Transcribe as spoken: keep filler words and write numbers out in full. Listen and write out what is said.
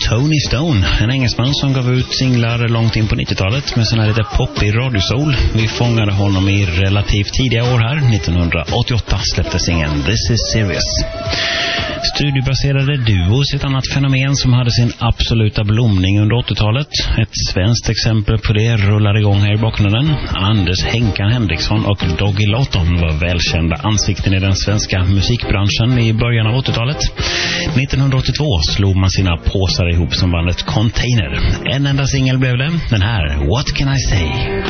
Tony Stone, en engelsman som gav ut singlar långt in på nittiotalet med sån här lite poppig radiosoul. Vi fångade honom i relativt tidiga år här. nittonhundraåttioåtta släppte singeln This is Serious. Studiobaserade Duos, ett annat fenomen som hade sin absoluta blomning under åttiotalet. Ett svenskt exempel på det rullar igång här i bakgrunden. Anders Henkan Henriksson och Doggy Lawton var välkända ansikten i den svenska musikbranschen i början av åttiotalet. nittonhundraåttiotvå slog man sina påsar ihop som bandet Container. En enda singel blev det, den här What Can I Say?